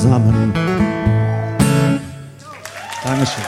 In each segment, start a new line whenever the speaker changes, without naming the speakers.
zusammen. Dankeschön.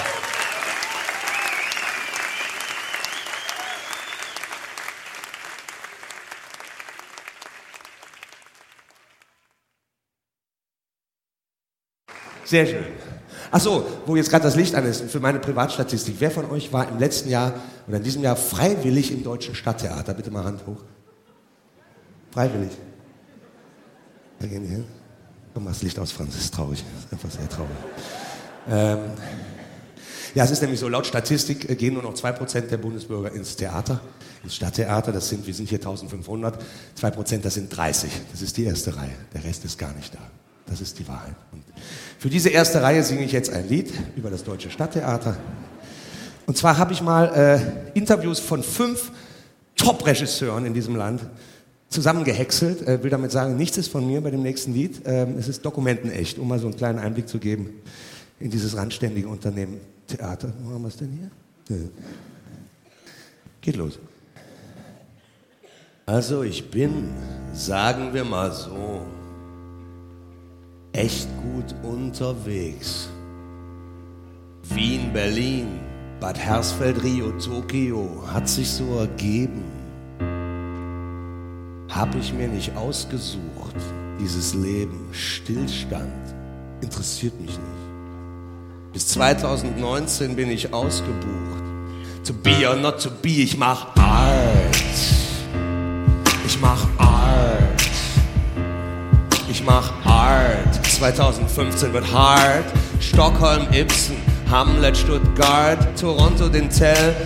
Sehr schön. Achso, wo jetzt gerade das Licht an ist, für meine Privatstatistik. Wer von euch war im letzten Jahr oder in diesem Jahr freiwillig im Deutschen Stadttheater? Bitte mal Hand hoch. Freiwillig. Da gehen die hin. Komm mal das Licht aus, Franz. Das ist traurig. Das ist einfach sehr traurig. Ja, es ist nämlich so, laut Statistik gehen nur noch 2% der Bundesbürger ins Theater, ins Stadttheater. Wir sind hier 1500. 2%, das sind 30. Das ist die erste Reihe. Der Rest ist gar nicht da. Das ist die Wahrheit. Und für diese erste Reihe singe ich jetzt ein Lied über das Deutsche Stadttheater. Und zwar habe ich mal Interviews von 5 Top-Regisseuren in diesem Land zusammengehäckselt. Will damit sagen, nichts ist von mir bei dem nächsten Lied. Es ist dokumentenecht, um mal so einen kleinen Einblick zu geben in dieses randständige Unternehmen Theater. Wo haben wir es denn hier? Ja. Geht los. Also ich bin, sagen wir mal so, echt gut unterwegs. Wien, Berlin, Bad Hersfeld, Rio, Tokio, hat sich so ergeben. Hab ich mir nicht ausgesucht, dieses Leben. Stillstand interessiert mich nicht. Bis 2019 bin ich ausgebucht. To be or not to be, ich mach Art. Ich mach Art. Ich mach Art. 2015 wird hart. Stockholm, Ibsen, Hamlet, Stuttgart, Toronto, Dentel.